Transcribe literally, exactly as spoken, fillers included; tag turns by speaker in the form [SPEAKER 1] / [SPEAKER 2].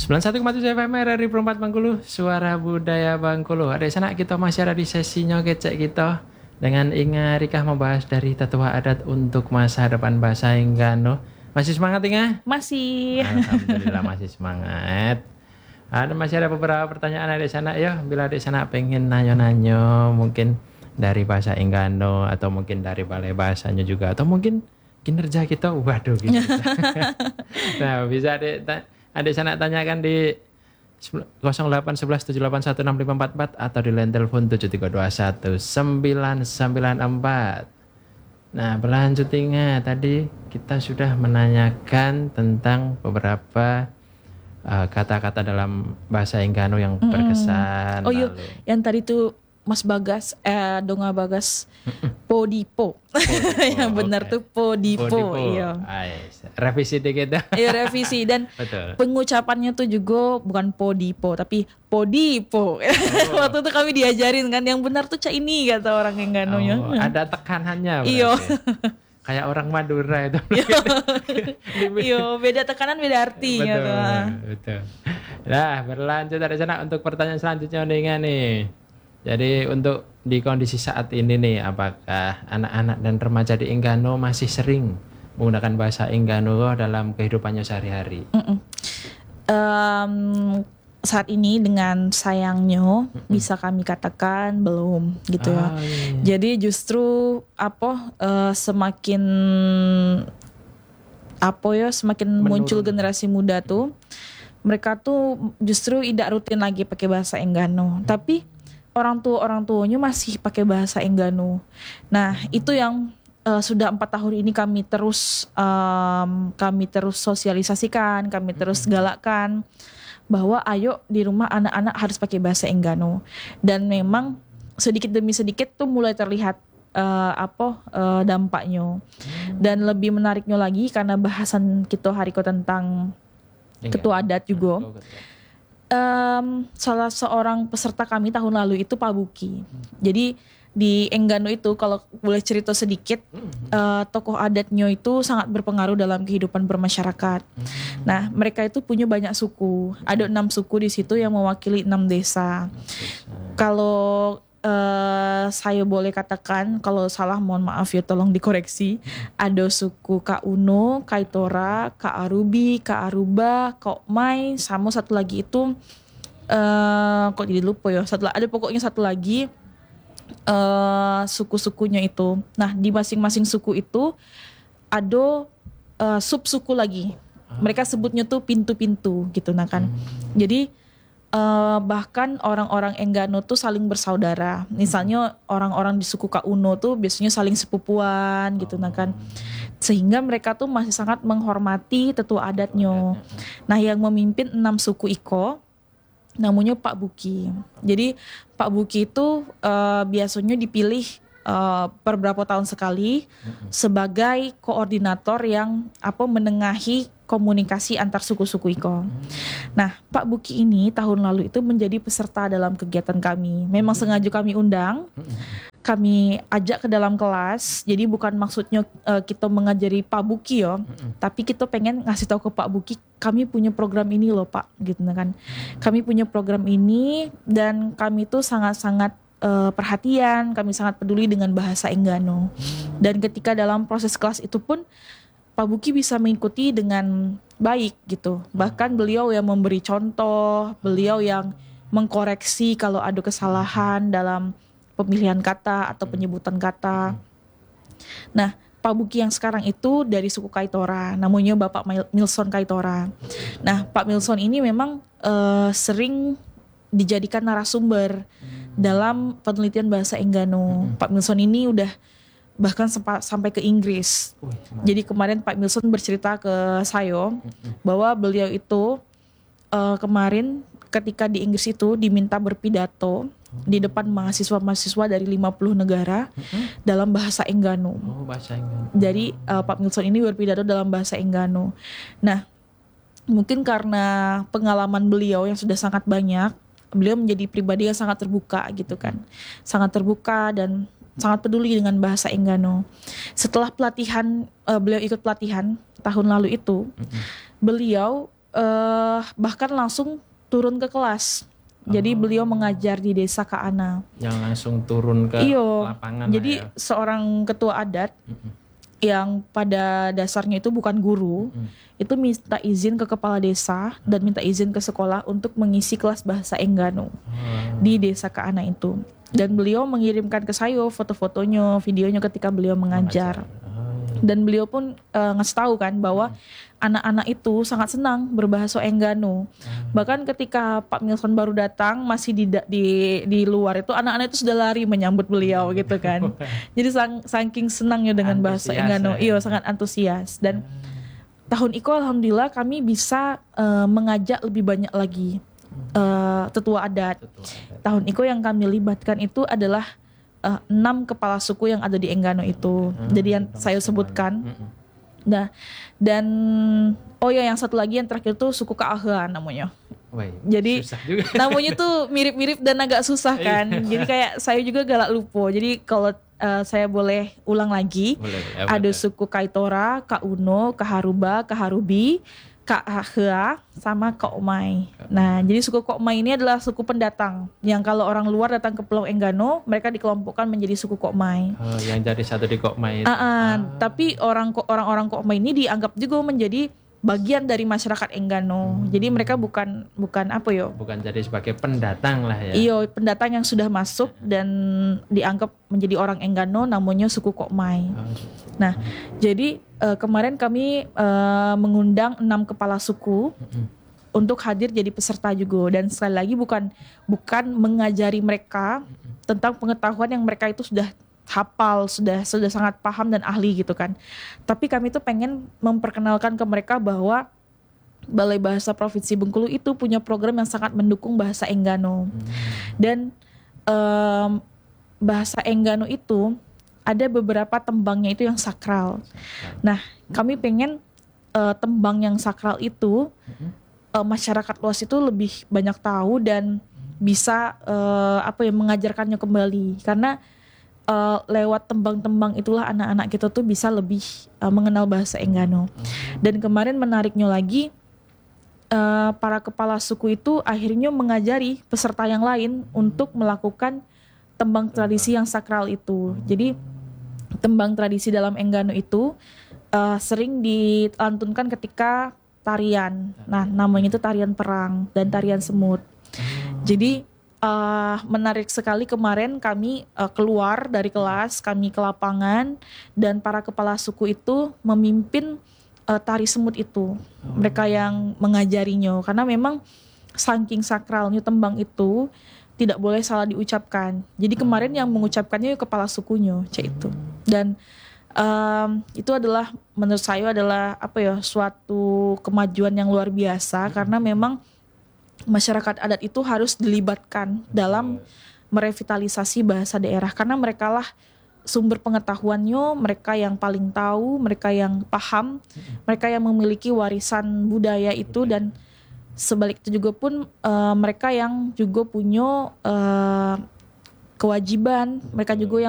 [SPEAKER 1] sembilan puluh satu koma tujuh F M R R I Perempat Bengkulu, Suara Budaya Bengkulu. Ada sana kita masih ada di sesinya kecek kita dengan Inga Rika membahas dari tetua adat untuk masa depan bahasa Enggano. Masih semangat Inga?
[SPEAKER 2] Masih.
[SPEAKER 1] Alhamdulillah masih semangat. Ada masih ada beberapa pertanyaan ada sana ya. Bila ada sana pengen nanyo-nanyo mungkin dari bahasa Enggano atau mungkin dari balai bahasanya juga atau mungkin kinerja kita waduh gitu. Nah, bisa ada ada sana tanyakan di nol delapan satu satu tujuh delapan satu enam lima empat empat atau di line telepon tujuh tiga dua satu sembilan sembilan empat. Nah, berlanjut ingat tadi kita sudah menanyakan tentang beberapa uh, kata-kata dalam bahasa Enggano yang
[SPEAKER 2] Mm-mm.
[SPEAKER 1] berkesan.
[SPEAKER 2] Oh iya,
[SPEAKER 1] lalu.
[SPEAKER 2] yang tadi tuh Mas Bagas, eh Donga Bagas, Podipo. Yang benar
[SPEAKER 1] okay.
[SPEAKER 2] tuh Podipo.
[SPEAKER 1] Podipo.
[SPEAKER 2] Iya.
[SPEAKER 1] Ais. Revisi dikit.
[SPEAKER 2] Iya revisi dan
[SPEAKER 1] Betul.
[SPEAKER 2] pengucapannya tuh juga bukan Podipo tapi Podipo. Oh. Waktu itu kami diajarin kan yang benar tuh cak ini kata orang Engganonya.
[SPEAKER 1] Oh, ada tekanannya.
[SPEAKER 2] Iya.
[SPEAKER 1] Kayak orang Madura itu.
[SPEAKER 2] Iya, beda tekanan beda arti.
[SPEAKER 1] Betul,
[SPEAKER 2] Gitu.
[SPEAKER 1] betul. Nah, berlanjut dari sana untuk pertanyaan selanjutnya nih, nih. Jadi untuk di kondisi saat ini nih, apakah anak-anak dan remaja di Enggano masih sering menggunakan bahasa Enggano dalam kehidupannya sehari-hari?
[SPEAKER 2] Um, saat ini dengan sayangnya Mm-mm. bisa kami katakan belum gitu ya.
[SPEAKER 1] Oh, iya.
[SPEAKER 2] Jadi justru apa uh, semakin apa ya semakin Menurun. muncul generasi muda tuh mereka tuh justru tidak rutin lagi pakai bahasa Enggano. Hmm. Tapi orang tua orang tuanya masih pakai bahasa Enggano. Nah hmm. itu yang uh, sudah empat tahun ini kami terus um, kami terus sosialisasikan, kami terus galakkan bahwa ayo di rumah anak-anak harus pakai bahasa Enggano. Dan memang sedikit demi sedikit tuh mulai terlihat uh, apa uh, dampaknya. Hmm. Dan lebih menariknya lagi karena bahasan kita hari ko tentang Enggano. Ketua adat juga. Hmm. Um, salah seorang peserta kami tahun lalu itu Pak Buki. Hmm. Jadi di Enggano itu kalau boleh cerita sedikit, hmm. uh, tokoh adatnya itu sangat berpengaruh dalam kehidupan bermasyarakat. Hmm. Nah, mereka itu punya banyak suku. Ada enam suku di situ yang mewakili enam desa. Hmm. Kalau uh, saya boleh katakan, kalau salah mohon maaf ya, tolong dikoreksi. Hmm. Ada suku Kak Uno, Kaitora, Kak Arubi, Kak Aruba, Kak Mai, sama satu lagi itu, uh, kok jadi lupa ya. Satu, ada pokoknya satu lagi. Uh, suku-sukunya itu. Nah di masing-masing suku itu ada uh, sub-suku lagi. Mereka sebutnya tuh pintu-pintu gitu nah kan. Jadi uh, bahkan orang-orang Enggano tuh saling bersaudara. Misalnya orang-orang di suku Kak Uno tuh biasanya saling sepupuan gitu nah kan. Sehingga mereka tuh masih sangat menghormati tetua adatnya. Nah yang memimpin enam suku Iko namanya Pak Buki. Jadi Pak Buki itu uh, biasanya dipilih uh, per beberapa tahun sekali mm-hmm. sebagai koordinator yang apa menengahi komunikasi antar suku-suku Iko. Mm-hmm. Nah, Pak Buki ini tahun lalu itu menjadi peserta dalam kegiatan kami. Memang mm-hmm. sengaja kami undang. Mm-hmm. Kami ajak ke dalam kelas. Jadi bukan maksudnya uh, kita mengajari Pak Buki ya, mm-hmm. tapi kita pengen ngasih tahu ke Pak Buki, kami punya program ini loh Pak, gitu kan. Kami punya program ini dan kami tuh sangat-sangat uh, perhatian, kami sangat peduli dengan bahasa Enggano. Dan ketika dalam proses kelas itu pun Pak Buki bisa mengikuti dengan baik gitu. Bahkan beliau yang memberi contoh, beliau yang mengkoreksi kalau ada kesalahan dalam pemilihan kata atau penyebutan kata. Nah, Pak Buki yang sekarang itu dari suku Kaitora, namanya Bapak Milson Kaitora. Nah, Pak Milson ini memang uh, sering dijadikan narasumber dalam penelitian bahasa Enggano. Pak Milson ini udah bahkan sempat sampai ke Inggris. Jadi kemarin Pak Milson bercerita ke saya bahwa beliau itu uh, kemarin ketika di Inggris itu diminta berpidato di depan mahasiswa-mahasiswa dari lima puluh negara mm-hmm. dalam bahasa Enggano.
[SPEAKER 1] Oh, bahasa Enggano.
[SPEAKER 2] Jadi uh, Pak Milson ini berpidato dalam bahasa Enggano. Nah, mungkin karena pengalaman beliau yang sudah sangat banyak, beliau menjadi pribadi yang sangat terbuka gitu kan. Sangat terbuka dan sangat peduli dengan bahasa Enggano. Setelah pelatihan, uh, beliau ikut pelatihan tahun lalu itu, mm-hmm. beliau uh, bahkan langsung turun ke kelas. Jadi
[SPEAKER 1] Oh.
[SPEAKER 2] beliau mengajar di desa Kaana.
[SPEAKER 1] Yang langsung turun ke
[SPEAKER 2] Iyo,
[SPEAKER 1] lapangan.
[SPEAKER 2] jadi
[SPEAKER 1] lah ya.
[SPEAKER 2] seorang ketua adat
[SPEAKER 1] Mm-mm.
[SPEAKER 2] yang pada dasarnya itu bukan guru,
[SPEAKER 1] Mm.
[SPEAKER 2] itu minta izin ke kepala desa dan minta izin ke sekolah untuk mengisi kelas bahasa Enggano
[SPEAKER 1] Oh.
[SPEAKER 2] di desa Kaana itu. Dan beliau mengirimkan ke saya foto-fotonya, videonya ketika beliau mengajar.
[SPEAKER 1] Oh, iya.
[SPEAKER 2] Dan beliau pun uh, ngasih tahu kan bahwa anak-anak itu sangat senang berbahasa Enggano. Bahkan ketika Pak Milson baru datang masih di di di luar itu anak-anak itu sudah lari menyambut beliau gitu kan. Jadi sang, saking senangnya dengan bahasa
[SPEAKER 1] Antusias
[SPEAKER 2] Enggano,
[SPEAKER 1] ya.
[SPEAKER 2] iya sangat antusias. Dan tahun itu alhamdulillah kami bisa uh, mengajak lebih banyak lagi uh, tetua adat.
[SPEAKER 1] Tetua adat.
[SPEAKER 2] Tahun itu yang kami libatkan itu adalah uh, enam kepala suku yang ada di Enggano itu.
[SPEAKER 1] Hmm,
[SPEAKER 2] Jadi yang
[SPEAKER 1] dong
[SPEAKER 2] saya
[SPEAKER 1] semuanya.
[SPEAKER 2] sebutkan.
[SPEAKER 1] Mm-mm.
[SPEAKER 2] Nah, dan oh ya yang satu lagi yang terakhir tuh suku Kaahean namanya.
[SPEAKER 1] Wah,
[SPEAKER 2] Jadi
[SPEAKER 1] susah juga.
[SPEAKER 2] namanya tuh mirip-mirip dan agak susah kan. Jadi kayak saya juga galak lupa. Jadi kalau uh, saya boleh ulang lagi,
[SPEAKER 1] Boleh, apa
[SPEAKER 2] ada
[SPEAKER 1] tuh?
[SPEAKER 2] suku Kaitora, Kauno, Kaharuba, Kaharubi, Kaahea, sama Kaomai. Nah, jadi suku Kaomai ini adalah suku pendatang yang kalau orang luar datang ke Pulau Enggano, mereka dikelompokkan menjadi suku Kaomai.
[SPEAKER 1] Oh, yang jadi satu di Kokmai itu.
[SPEAKER 2] Ah, ah, tapi orang orang-orang Kokmai ini dianggap juga menjadi bagian dari masyarakat Enggano. Jadi mereka bukan bukan apa yo?
[SPEAKER 1] Bukan jadi sebagai pendatang lah ya.
[SPEAKER 2] Iyo, pendatang yang sudah masuk dan dianggap menjadi orang Enggano namanya suku Kokmai.
[SPEAKER 1] Oh,
[SPEAKER 2] Nah, jadi eh, kemarin kami eh, mengundang enam kepala suku
[SPEAKER 1] mm-mm.
[SPEAKER 2] untuk hadir jadi peserta juga, dan sekali lagi bukan bukan mengajari mereka tentang pengetahuan yang mereka itu sudah hafal, sudah sudah sangat paham dan ahli gitu kan. Tapi kami tuh pengen memperkenalkan ke mereka bahwa Balai Bahasa Provinsi Bengkulu itu punya program yang sangat mendukung bahasa Enggano. Dan em, bahasa Enggano itu ada beberapa tembangnya itu yang sakral. Nah, kami pengen eh, tembang yang sakral itu eh, masyarakat luas itu lebih banyak tahu dan bisa eh, apa ya mengajarkannya kembali, karena eh, lewat tembang-tembang itulah anak-anak kita tuh bisa lebih eh, mengenal bahasa Enggano. Dan kemarin menariknya lagi, eh, para kepala suku itu akhirnya mengajari peserta yang lain untuk melakukan tembang tradisi yang sakral itu. Jadi tembang tradisi dalam Enggano itu uh, sering dilantunkan ketika tarian. Nah, namanya itu tarian perang dan tarian semut. Jadi uh, menarik sekali kemarin kami uh, keluar dari kelas, kami ke lapangan dan para kepala suku itu memimpin uh, tari semut itu. Mereka yang mengajarinya karena memang saking sakralnya tembang itu tidak boleh salah diucapkan. Jadi kemarin yang mengucapkannya kepala sukunya, cek itu. Dan um, itu adalah menurut saya adalah apa ya suatu kemajuan yang luar biasa karena memang masyarakat adat itu harus dilibatkan dalam merevitalisasi bahasa daerah karena mereka lah sumber pengetahuannya, mereka yang paling tahu, mereka yang paham, mereka yang memiliki warisan budaya itu dan sebalik itu juga pun uh, mereka yang juga punya uh, kewajiban, mereka juga yang